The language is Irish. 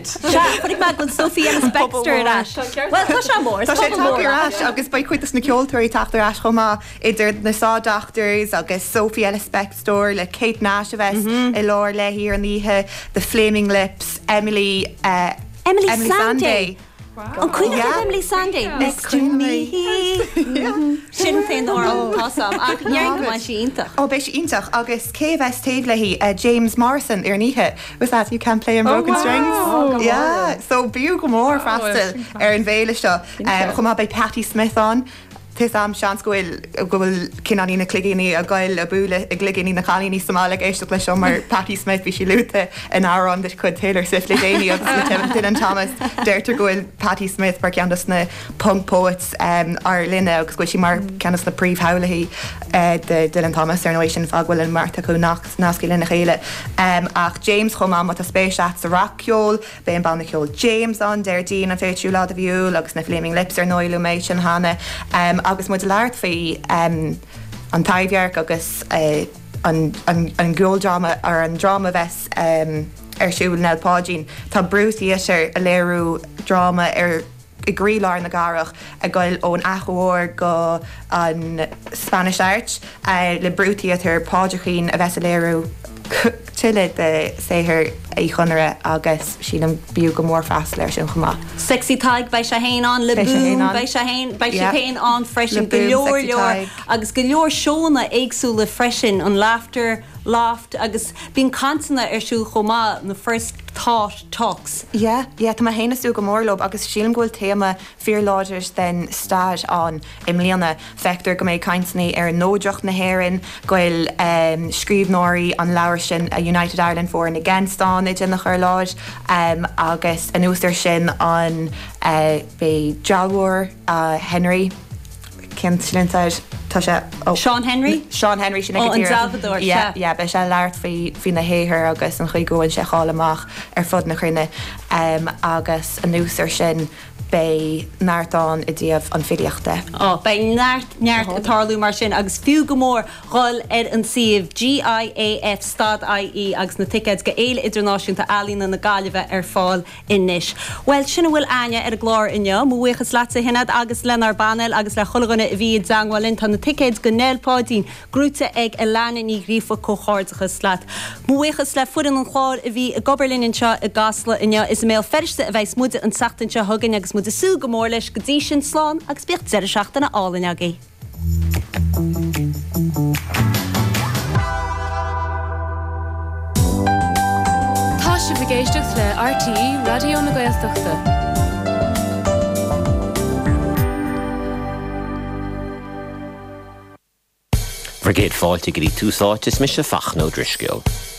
Chuig mag go Sophie Ellis Bextor as. Well, tá sé mór. Tá sé tágurrás agus ba chuitas na ceoltóirí taachtarrás chumá idir na Sawdoctors agus Sophie Ellis Bextor le Kate Nash I lár le hir an ihe The Flaming Lips, Emily Sandé. An Queen Emily Sandé next to me. Sin féin or awesome. Ach nearn go sí intach. Oh, béis intach agus KVS Tavlehi James Morrison nihe. Was that You Can't Play on Broken Strings? Yeah, so bíú go mór freistal an bhéile seo. Chumá bei Patti Smith on. Tis am seans gohfuil cinnaí na cligéní a gail a búla a gligéní na chalíní Somála éiste lei seo mar Patti Smith bhí si lúta in árán de chud Taylor Swift le déine agus na Dylan Thomas deirtar gohfuil Patti Smith mar ceannas na punk poets ar linne agus gohfuil si mar ceannas na príomhtholaí de Dylan Thomas ar nóéis sin fághfuil an marta chu nascí linna chéile ach James chumá mat a spéis at sa rockceol bé an banna ceol James an déirdín an féitiú lá a bhiú agus na Flaming Lips ar nóilú méid sin hána agus mu leart fao an taimhhearc agus an ggóildrama ar an drama bheits ar siúil nepáidín Tá brútaí sé a léirú drama ar i gríláir na garach a goil ón achomhór go an Spanish Arch le brútaí tar páidecín a bheits a léirú tiile de séhir é chunare agus sin an bíú go mór fast leir sin chumá. Sexy taig bei se héin an le boom bei se héin an freisin go leor agus go leor seóna éagsú le freisin an laughter laughed agus bín cansanna siú chomá na first thought talks. Yeah, tá héanasú go mórlob agus sílim ghfuil téama fear lodgers den stage an imlíana fector go méid caintnaí ar nóideach na héireann goil scríbhnóirí an leabhar sin a United Ireland for and against an in nach chuir láid agus an ústar sin an bé Jalwar Henry Kinslintid Sean Henry sin an Salvador be se leart fi na héhir agus an chuig goin se chálamach ar fud na chrinne agus an úsar sin bei náirtán I díobh an filiachta. Bei neart atárlú mar sin agus fiú go mór gáil an siomh GIAF stad.ie agus na tickets go éile idirnáisiúnta alína na gáileheh ar fáil inis. Well, sinna bhfuil aine ar a glár inne, muhuichas lása hinad agus lenar banel agus le chulaganna a bhí dangháilinn tá na tickets go nélpáidín grúta ag a leanna ní grífa cóchardachas slaat. Muhuichas le fudan an cháir a bhí a goberlinn seo a gasla inne is mé ferste a bheits muide an sachtainse thugan agus de sú go mór leis go dtí sin sláán agus bíocht 7 na álainn agaí. Tá si bhgéisteach le RTE Radio na Gaeltachta. Vergeet fáilte go dtí túsáid is mis a fach nó drisciúil.